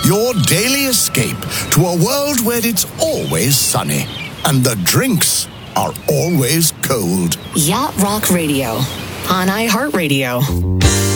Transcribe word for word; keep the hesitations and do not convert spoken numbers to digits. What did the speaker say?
your daily escape to a world where it's always sunny and the drinks are always cold. Yacht Rock Radio on iHeartRadio.